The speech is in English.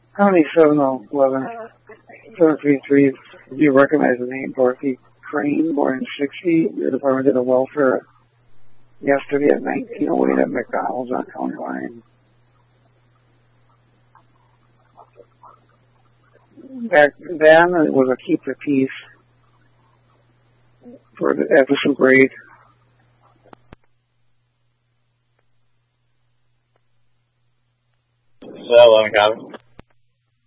County 711 733. Do you recognize the name Dorothy Crane, born in 60? Your department did a welfare yesterday at 1908 at McDonald's on County Line. Back then, it was a keep the peace for the episode grade. Hello, Copy.